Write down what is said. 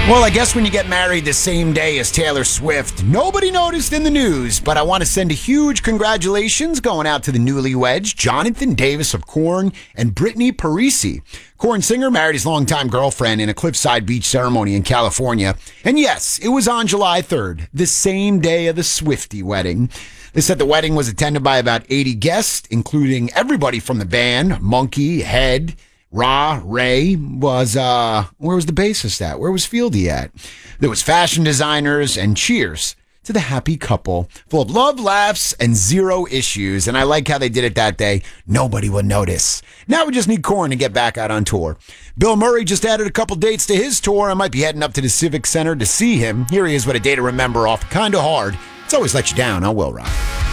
Well, I guess when you get married the same day as Taylor Swift, nobody noticed in the news, but I want to send a huge congratulations going out to the newlyweds, Jonathan Davis of Korn and Brittany Parisi. Korn singer married his longtime girlfriend in a Cliffside Beach ceremony in California. And yes, it was on July 3rd, the same day of the Swiftie wedding. They said the wedding was attended by about 80 guests, including everybody from the band, Monkey, Head, Ray was, where was the bassist at? Where was Fieldy at? There was fashion designers and cheers to the happy couple, full of love, laughs, and zero issues. And I like how they did it that day. Nobody would notice. Now we just need Korn to get back out on tour. Bill Murray just added a couple dates to his tour. I might be heading up to the Civic Center to see him. Here he is with a day to remember off Kinda Hard. It's always let you down on Will Rock.